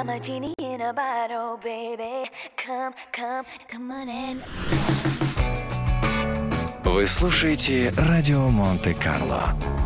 I'm a genie in a bottle, baby. Come on in. Вы слушаете радио Монте-Карло.